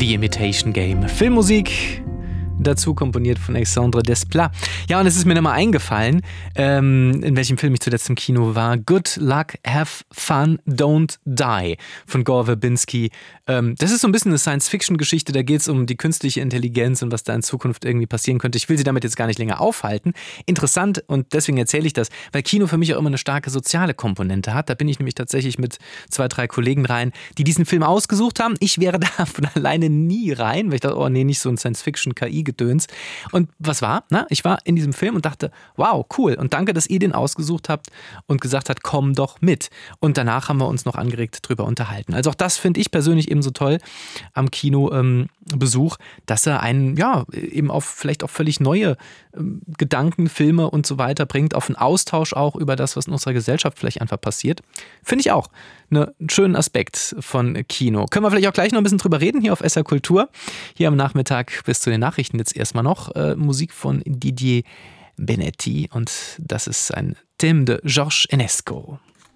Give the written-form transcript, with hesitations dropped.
The Imitation Game. Filmmusik, dazu komponiert von Alexandre Desplat. Ja, und es ist mir nochmal eingefallen, in welchem Film ich zuletzt im Kino war. Good Luck, Have Fun, Don't Die von Gore Verbinski. Das ist so ein bisschen eine Science-Fiction-Geschichte, da geht es um die künstliche Intelligenz und was da in Zukunft irgendwie passieren könnte. Ich will Sie damit jetzt gar nicht länger aufhalten. Interessant, und deswegen erzähle ich das, weil Kino für mich auch immer eine starke soziale Komponente hat. Da bin ich nämlich tatsächlich mit 2, 3 Kollegen rein, die diesen Film ausgesucht haben. Ich wäre da von alleine nie rein, weil ich dachte, oh nee, nicht so ein Science-Fiction-KI-Gedöns. Und was war? Na, ich war in diesem Film und dachte, wow, cool. Und danke, dass ihr den ausgesucht habt und gesagt habt, komm doch mit. Und danach haben wir uns noch angeregt drüber unterhalten. Also auch das finde ich persönlich eben so toll am Kinobesuch, dass er einen, ja, eben auf vielleicht auch völlig neue Gedanken, Filme und so weiter bringt, auf einen Austausch auch über das, was in unserer Gesellschaft vielleicht einfach passiert. Finde ich auch einen schönen Aspekt von Kino. Können wir vielleicht auch gleich noch ein bisschen drüber reden hier auf SR Kultur. Hier am Nachmittag bis zu den Nachrichten jetzt erstmal noch Musik von Didier Benetti und das ist ein Thème de Georges Enesco.